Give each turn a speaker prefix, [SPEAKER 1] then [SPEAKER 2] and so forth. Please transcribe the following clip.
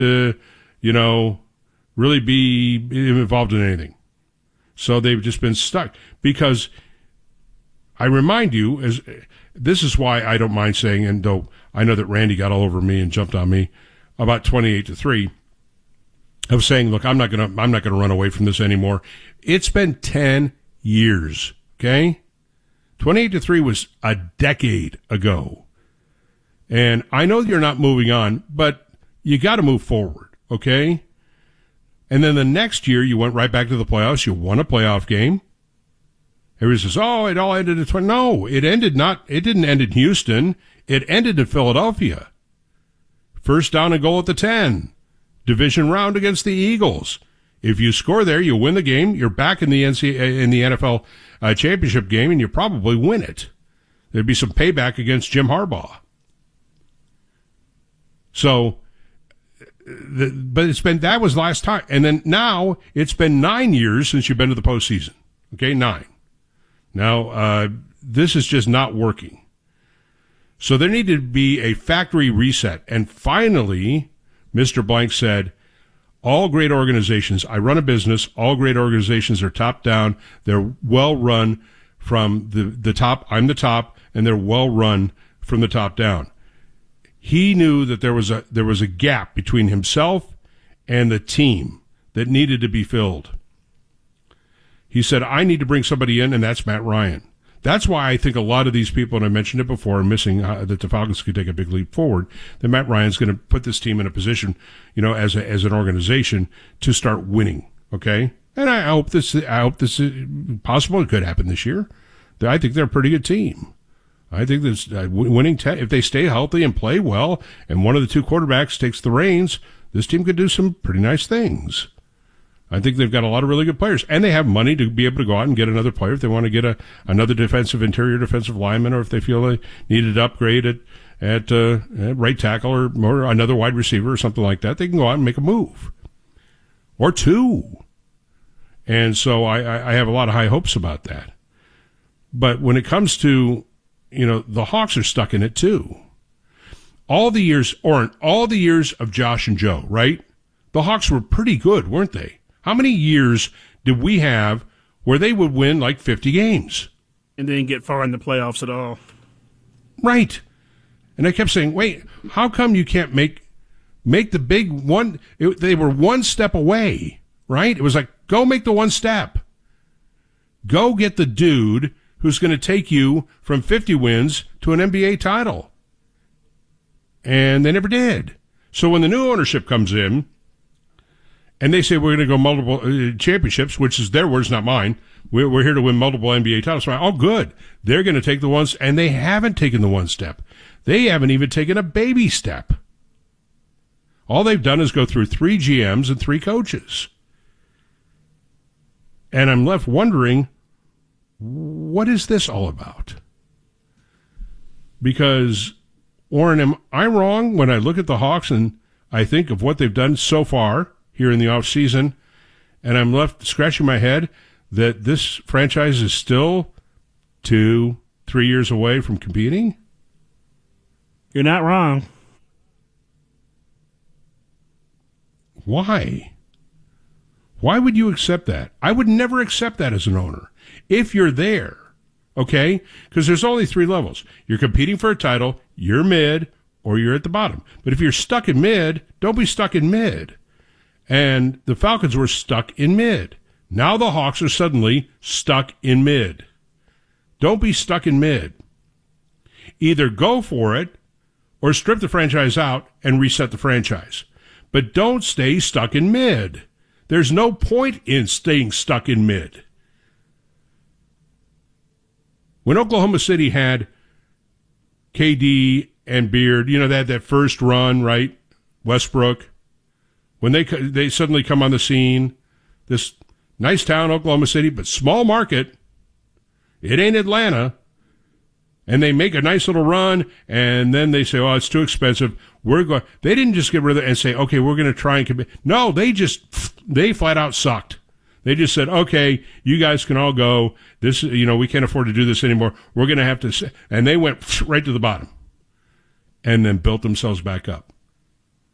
[SPEAKER 1] really be involved in anything. So they've just been stuck. Because I remind you, this is why I don't mind saying, and though I know that Randy got all over me and jumped on me about 28-3, of saying, look, I'm not gonna run away from this anymore. It's been 10 years, okay? 28-3 was a decade ago. And I know you're not moving on, but you got to move forward, okay? And then the next year, you went right back to the playoffs. You won a playoff game. Everybody says, oh, it all ended at 20. No, it didn't end in Houston. It ended in Philadelphia. First down and goal at the 10. Division round against the Eagles. If you score there, you win the game. You're back in the NFL championship game, and you probably win it. There'd be some payback against Jim Harbaugh. So, but that was last time. And then now it's been 9 years since you've been to the postseason. Okay, 9. Now, this is just not working. So there needed to be a factory reset. And finally, Mr. Blank said, all great organizations, I run a business, all great organizations are top down. They're well run from the top. I'm the top, and they're well run from the top down. He knew that there was a gap between himself and the team that needed to be filled. He said, I need to bring somebody in, and that's Matt Ryan. That's why I think a lot of these people, and I mentioned it before, are missing that the Falcons could take a big leap forward, that Matt Ryan's going to put this team in a position, as an organization to start winning, okay? And I hope this is possible. It could happen this year. I think they're a pretty good team. I think this winning if they stay healthy and play well, and one of the two quarterbacks takes the reins, this team could do some pretty nice things. I think they've got a lot of really good players, and they have money to be able to go out and get another player if they want to get another interior defensive lineman, or if they feel they need an upgrade at right tackle or another wide receiver or something like that. They can go out and make a move or two. And so I have a lot of high hopes about that. But when it comes to, the Hawks are stuck in it too. All the years of Josh and Joe, right? The Hawks were pretty good, weren't they? How many years did we have where they would win like 50 games?
[SPEAKER 2] And didn't get far in the playoffs at all.
[SPEAKER 1] Right. And I kept saying, wait, how come you can't make the big one? They were one step away, right? It was like, go make the one step. Go get the dude who's going to take you from 50 wins to an NBA title. And they never did. So when the new ownership comes in, and they say we're going to go multiple championships, which is their words, not mine. We're here to win multiple NBA titles. So oh, good. They're going to take the ones, and they haven't taken the one step. They haven't even taken a baby step. All they've done is go through 3 GMs and 3 coaches. And I'm left wondering, what is this all about? Because, Warren, am I wrong when I look at the Hawks and I think of what they've done so far here in the offseason, and I'm left scratching my head that this franchise is still 2-3 years away from competing?
[SPEAKER 2] You're not wrong.
[SPEAKER 1] Why? Why would you accept that? I would never accept that as an owner. If you're there, okay? Because there's only 3 levels. You're competing for a title, you're mid, or you're at the bottom. But if you're stuck in mid, don't be stuck in mid. And the Falcons were stuck in mid. Now the Hawks are suddenly stuck in mid. Don't be stuck in mid. Either go for it or strip the franchise out and reset the franchise. But don't stay stuck in mid. There's no point in staying stuck in mid. When Oklahoma City had KD and Beard, they had that first run, right? Westbrook. When they suddenly come on the scene, this nice town, Oklahoma City, but small market, it ain't Atlanta, and they make a nice little run, and then they say, oh, it's too expensive. They didn't just get rid of it and say, okay, we're going to try and commit. No, they flat out sucked. They just said, okay, you guys can all go. This, we can't afford to do this anymore. We're going to have to, and they went right to the bottom and then built themselves back up.